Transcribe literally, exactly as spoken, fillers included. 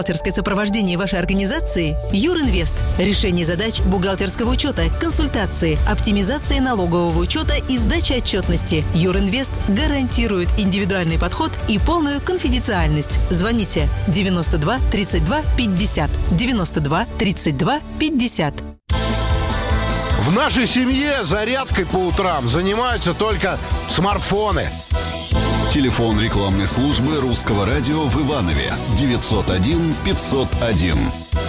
Бухгалтерское сопровождение вашей организации Юринвест. Решение задач бухгалтерского учета, консультации, оптимизации налогового учета и сдачи отчетности. Юринвест гарантирует индивидуальный подход и полную конфиденциальность. Звоните девяносто два тридцать два пятьдесят. девяносто два тридцать два пятьдесят. В нашей семье зарядкой по утрам занимаются только смартфоны. Телефон рекламной службы Русского радио в Иванове девятьсот один пятьсот один.